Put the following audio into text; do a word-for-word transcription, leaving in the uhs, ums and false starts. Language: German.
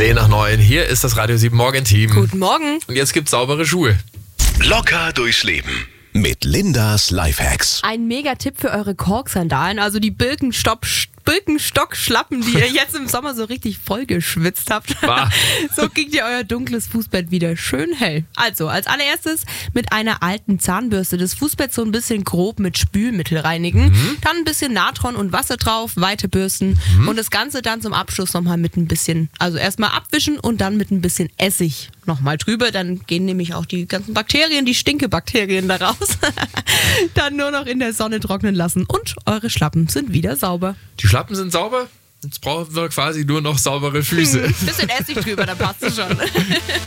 zehn nach neun. Hier ist das Radio sieben Morgen-Team. Guten Morgen. Und jetzt gibt's saubere Schuhe. Locker durchs Leben mit Lindas Lifehacks. Ein Mega-Tipp für eure Kork-Sandalen, also die Birkenstock, Birkenstock-Schlappen, die ihr jetzt im Sommer so richtig vollgeschwitzt habt. Bah. So kriegt ihr euer dunkles Fußbett wieder schön hell. Also, als allererstes mit einer alten Zahnbürste das Fußbett so ein bisschen grob mit Spülmittel reinigen, mhm. dann ein bisschen Natron und Wasser drauf, weiter bürsten mhm. und das Ganze dann zum Abschluss nochmal mit ein bisschen, also erstmal abwischen und dann mit ein bisschen Essig nochmal drüber. Dann gehen nämlich auch die ganzen Bakterien, die Stinkebakterien da raus. Dann nur noch in der Sonne trocknen lassen und eure Schlappen sind wieder sauber. Die Schlappen sind sauber, jetzt brauchen wir quasi nur noch saubere Füße. Hm, bisschen Essig drüber, dann passt es schon.